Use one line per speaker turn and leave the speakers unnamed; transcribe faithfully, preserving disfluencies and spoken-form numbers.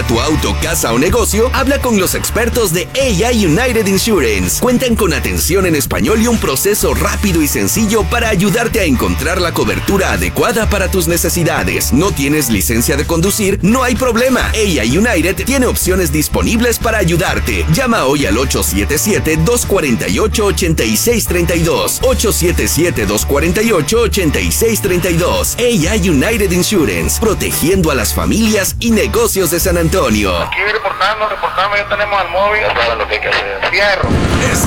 tu auto, casa o negocio, habla con los expertos de A I United Insurance. Cuentan con atención en español y un proceso rápido y sencillo para ayudarte a encontrar la cobertura adecuada para tus necesidades. ¿No tienes licencia de conducir? No hay problema. A I United tiene opciones disponibles para ayudarte. Llama hoy al ocho siete siete, dos cuatro ocho, ocho seis tres dos. ocho siete siete, dos cuatro ocho, ocho seis tres dos. A I United Insurance, protegiendo a las familias y negocios de San Antonio.
Aquí reportando, reportando, ya tenemos al móvil. Ya saben lo que hay que hacer. Fierro.